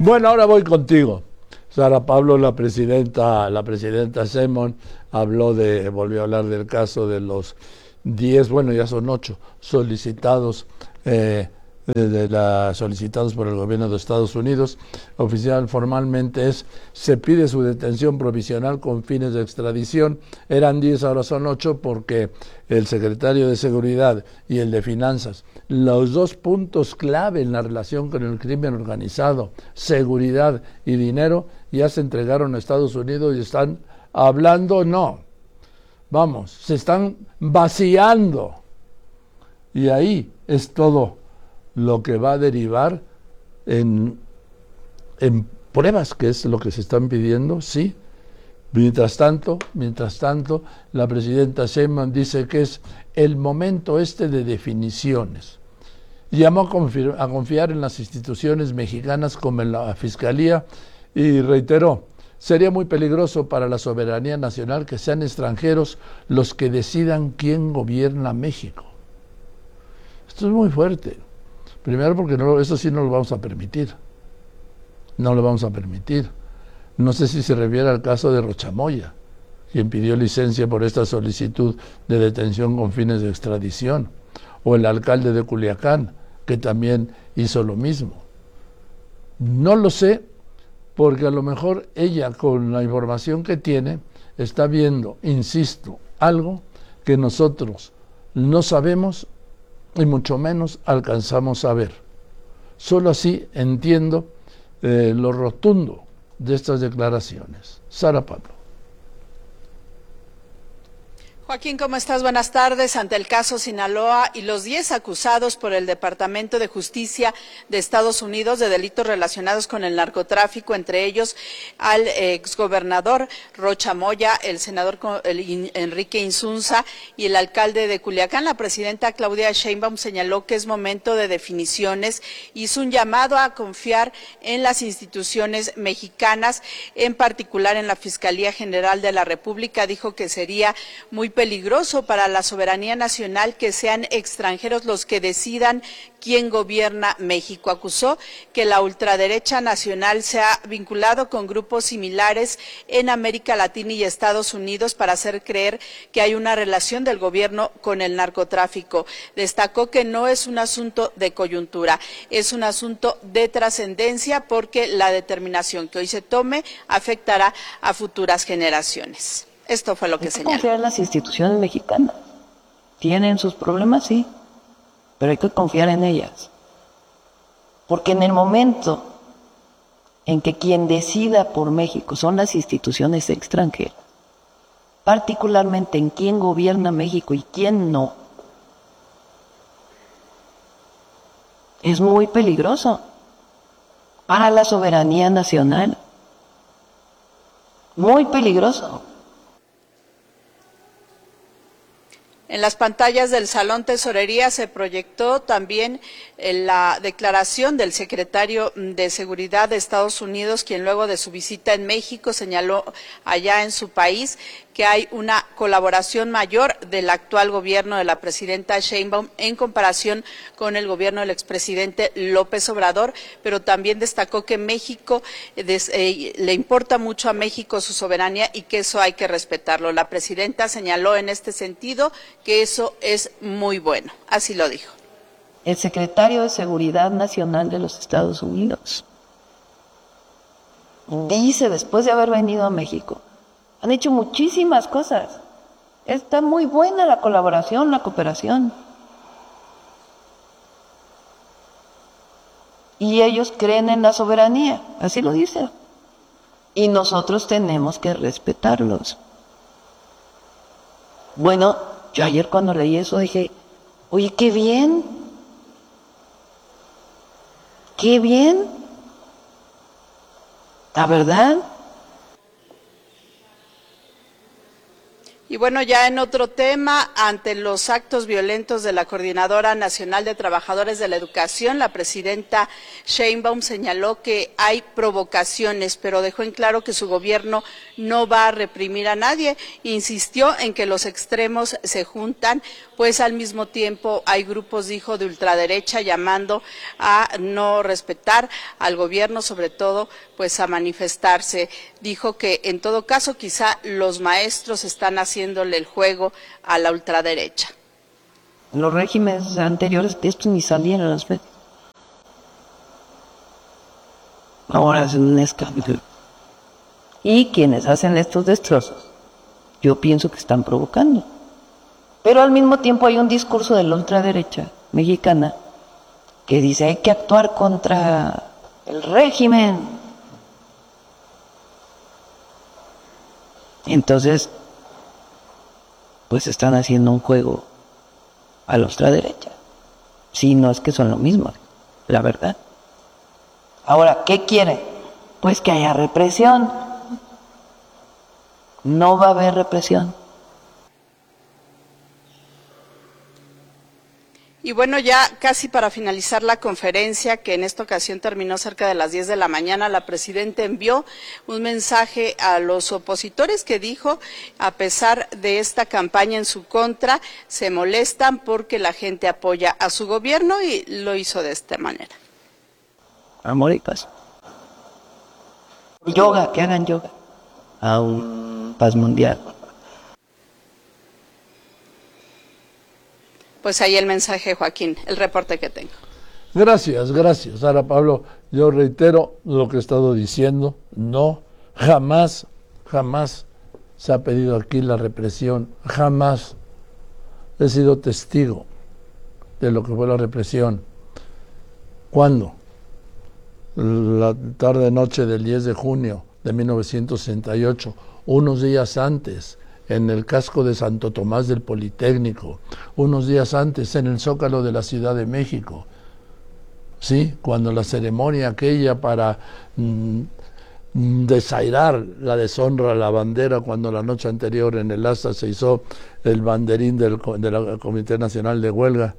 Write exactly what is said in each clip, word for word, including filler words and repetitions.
Bueno, ahora voy contigo. Sara Pablo, la presidenta, la presidenta Sheinbaum habló de, volvió a hablar del caso de los diez, bueno, ya son ocho solicitados, eh, de, de la, solicitados por el gobierno de Estados Unidos. Oficial formalmente es, se pide su detención provisional con fines de extradición. Eran diez, ahora son ocho, porque el secretario de Seguridad y el de Finanzas, los dos puntos clave en la relación con el crimen organizado, seguridad y dinero, ya se entregaron a Estados Unidos y están hablando, no, vamos, se están vaciando. Y ahí es todo lo que va a derivar en, en pruebas, que es lo que se están pidiendo, sí. Mientras tanto, mientras tanto, la presidenta Sheinbaum dice que es el momento este de definiciones. Llamó a, confiar, a confiar en las instituciones mexicanas como en la Fiscalía y reiteró, sería muy peligroso para la soberanía nacional que sean extranjeros los que decidan quién gobierna México. Esto es muy fuerte. Primero porque no, eso sí no lo vamos a permitir. No lo vamos a permitir. No sé si se refiere al caso de Rochamoya, quien pidió licencia por esta solicitud de detención con fines de extradición, o el alcalde de Culiacán, que también hizo lo mismo. No lo sé, porque a lo mejor ella, con la información que tiene, está viendo, insisto, algo que nosotros no sabemos y mucho menos alcanzamos a ver. Solo así entiendo eh, lo rotundo de estas declaraciones. Sara Pablo. Joaquín, ¿cómo estás? Buenas tardes. Ante el caso Sinaloa y los diez acusados por el Departamento de Justicia de Estados Unidos de delitos relacionados con el narcotráfico, entre ellos al exgobernador Rochamoya, el senador Enrique Insunza y el alcalde de Culiacán, la presidenta Claudia Sheinbaum señaló que es momento de definiciones, hizo un llamado a confiar en las instituciones mexicanas, en particular en la Fiscalía General de la República. Dijo que sería muy peligroso para la soberanía nacional que sean extranjeros los que decidan quién gobierna México. Acusó que la ultraderecha nacional se ha vinculado con grupos similares en América Latina y Estados Unidos para hacer creer que hay una relación del gobierno con el narcotráfico. Destacó que no es un asunto de coyuntura, es un asunto de trascendencia porque la determinación que hoy se tome afectará a futuras generaciones. Esto fue lo que señaló. Hay que confiar en las instituciones mexicanas. Tienen sus problemas, sí, pero hay que confiar en ellas. Porque en el momento en que quien decida por México son las instituciones extranjeras, particularmente en quién gobierna México y quién no, es muy peligroso para la soberanía nacional. Muy peligroso. En las pantallas del Salón Tesorería se proyectó también la declaración del secretario de Seguridad de Estados Unidos, quien luego de su visita en México señaló allá en su país que hay una colaboración mayor del actual gobierno de la presidenta Sheinbaum en comparación con el gobierno del expresidente López Obrador, pero también destacó que México des, eh, le importa mucho a México su soberanía y que eso hay que respetarlo. La presidenta señaló en este sentido que eso es muy bueno. Así lo dijo. El secretario de Seguridad Nacional de los Estados Unidos dice, después de haber venido a México, han hecho muchísimas cosas. Está muy buena la colaboración, la cooperación. Y ellos creen en la soberanía, así lo dice. Y nosotros tenemos que respetarlos. Bueno, yo ayer cuando leí eso dije, oye, qué bien. Qué bien. La verdad. Y bueno, ya en otro tema, ante los actos violentos de la Coordinadora Nacional de Trabajadores de la Educación, la presidenta Sheinbaum señaló que hay provocaciones, pero dejó en claro que su gobierno no va a reprimir a nadie. Insistió en que los extremos se juntan, pues al mismo tiempo hay grupos, dijo, de ultraderecha llamando a no respetar al gobierno, sobre todo pues a manifestarse. Dijo que en todo caso quizá los maestros están haciéndole el juego a la ultraderecha. En los regímenes anteriores esto ni salía en las medios. Ahora es un escándalo. Y quienes hacen estos destrozos, yo pienso que están provocando. Pero al mismo tiempo hay un discurso de la ultraderecha mexicana que dice hay que actuar contra el régimen. Entonces, pues están haciendo un juego a la ultraderecha. Sí, no es que son lo mismo, la verdad. Ahora, ¿qué quiere? Pues que haya represión. No va a haber represión. Y bueno, ya casi para finalizar la conferencia, que en esta ocasión terminó cerca de las diez de la mañana, la presidenta envió un mensaje a los opositores que dijo, a pesar de esta campaña en su contra, se molestan porque la gente apoya a su gobierno, y lo hizo de esta manera. Amor y paz. Yoga, que hagan yoga. A un paz mundial. Pues ahí el mensaje, Joaquín, el reporte que tengo. Gracias, gracias. Ahora, Pablo, yo reitero lo que he estado diciendo. No, jamás, jamás se ha pedido aquí la represión. Jamás he sido testigo de lo que fue la represión. ¿Cuándo? La tarde-noche del diez de junio de mil novecientos sesenta y ocho, unos días antes, en el casco de Santo Tomás del Politécnico, unos días antes en el Zócalo de la Ciudad de México, sí, cuando la ceremonia aquella para mm, desairar la deshonra a la bandera, cuando la noche anterior en el asta se hizo el banderín del, del Comité Nacional de Huelga,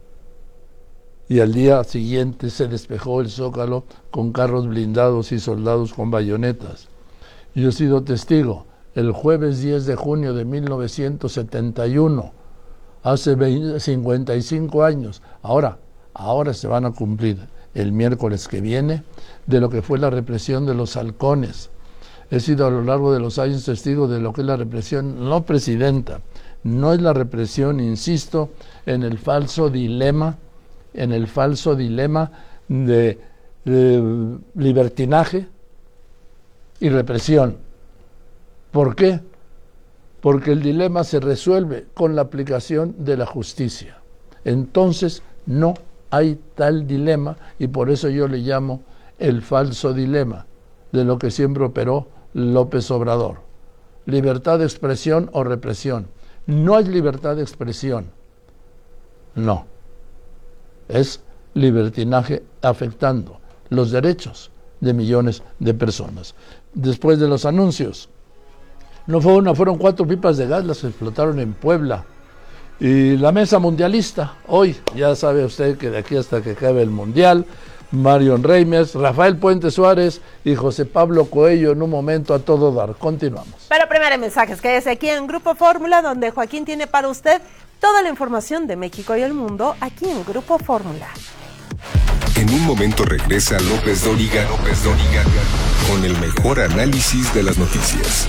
y al día siguiente se despejó el Zócalo con carros blindados y soldados con bayonetas. Yo he sido testigo. El jueves diez de junio de mil novecientos setenta y uno, hace cincuenta y cinco años, ahora, ahora se van a cumplir el miércoles que viene, de lo que fue la represión de los halcones. He sido a lo largo de los años testigo de lo que es la represión, no, presidenta, no es la represión, insisto, en el falso dilema, en el falso dilema de, de libertinaje y represión. ¿Por qué? Porque el dilema se resuelve con la aplicación de la justicia. Entonces no hay tal dilema, y por eso yo le llamo el falso dilema de lo que siempre operó López Obrador. Libertad de expresión o represión. No hay libertad de expresión. No. Es libertinaje afectando los derechos de millones de personas. Después de los anuncios, no fue una, fueron cuatro pipas de gas las que explotaron en Puebla. Y la mesa mundialista, hoy, ya sabe usted que de aquí hasta que acabe el Mundial, Marion Reimers, Rafael Puente Suárez y José Pablo Coello en un momento a todo dar. Continuamos. Pero primero mensajes, quédese aquí en Grupo Fórmula, donde Joaquín tiene para usted toda la información de México y el mundo, aquí en Grupo Fórmula. En un momento regresa López Dóriga, López Dóriga, con el mejor análisis de las noticias.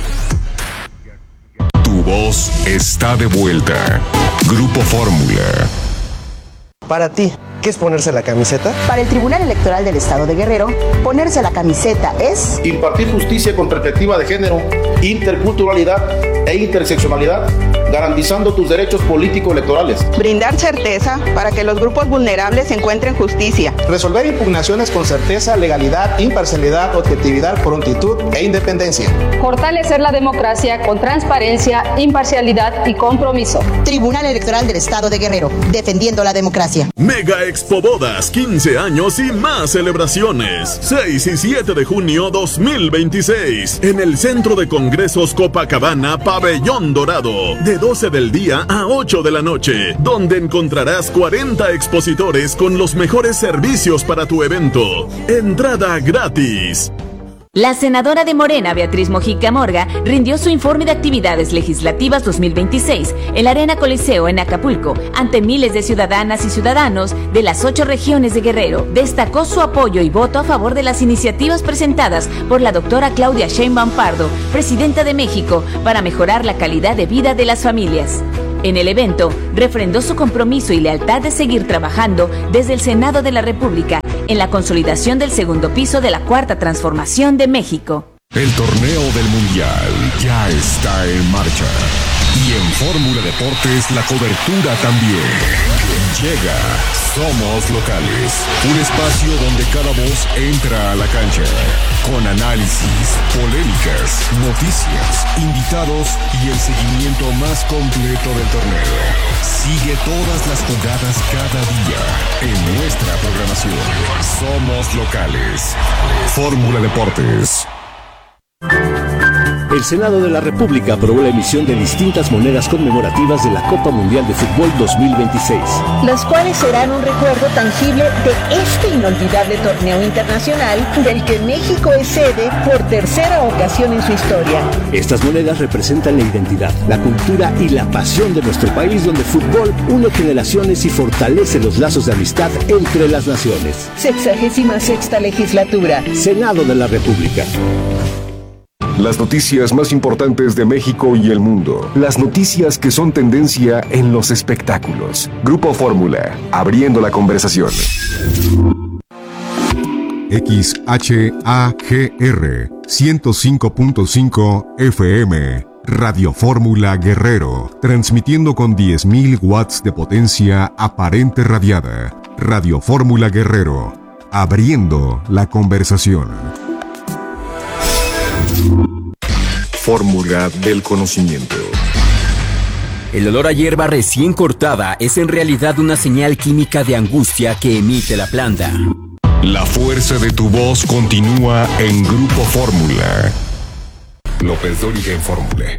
Tu voz está de vuelta. Grupo Fórmula. Para ti, ¿qué es ponerse la camiseta? Para el Tribunal Electoral del Estado de Guerrero, ponerse la camiseta es impartir justicia con perspectiva de género, interculturalidad e interseccionalidad, garantizando tus derechos político-electorales. Brindar certeza para que los grupos vulnerables encuentren justicia. Resolver impugnaciones con certeza, legalidad, imparcialidad, objetividad, prontitud e independencia. Fortalecer la democracia con transparencia, imparcialidad y compromiso. Tribunal Electoral del Estado de Guerrero, defendiendo la democracia. Mega Expo Bodas, quince años y más celebraciones. seis y siete de junio dos mil veintiséis. En el Centro de Congresos Copacabana, Pabellón Dorado. De doce del día a ocho de la noche. Donde encontrarás cuarenta expositores con los mejores servicios para tu evento. Entrada gratis. La senadora de Morena, Beatriz Mojica Morga, rindió su informe de actividades legislativas dos mil veintiséis en la Arena Coliseo en Acapulco, ante miles de ciudadanas y ciudadanos de las ocho regiones de Guerrero. Destacó su apoyo y voto a favor de las iniciativas presentadas por la doctora Claudia Sheinbaum Pardo, presidenta de México, para mejorar la calidad de vida de las familias. En el evento, refrendó su compromiso y lealtad de seguir trabajando desde el Senado de la República en la consolidación del segundo piso de la Cuarta Transformación de México. El torneo del Mundial ya está en marcha. Y en Fórmula Deportes la cobertura también. Llega Somos Locales, un espacio donde cada voz entra a la cancha, con análisis, polémicas, noticias, invitados y el seguimiento más completo del torneo. Sigue todas las jugadas cada día en nuestra programación. Somos Locales. Fórmula Deportes. El Senado de la República aprobó la emisión de distintas monedas conmemorativas de la Copa Mundial de Fútbol dos mil veintiséis. Las cuales serán un recuerdo tangible de este inolvidable torneo internacional del que México es sede por tercera ocasión en su historia. Estas monedas representan la identidad, la cultura y la pasión de nuestro país, donde el fútbol une generaciones y fortalece los lazos de amistad entre las naciones. Sexagésima sexta legislatura. Senado de la República. Las noticias más importantes de México y el mundo. Las noticias que son tendencia en los espectáculos. Grupo Fórmula, abriendo la conversación. X H A G R ciento cinco punto cinco F M. Radio Fórmula Guerrero, transmitiendo con diez mil watts de potencia aparente radiada. Radio Fórmula Guerrero, abriendo la conversación. Fórmula del conocimiento. El olor a hierba recién cortada es en realidad una señal química de angustia que emite la planta. La fuerza de tu voz continúa en Grupo Fórmula. López Dóriga en Fórmula.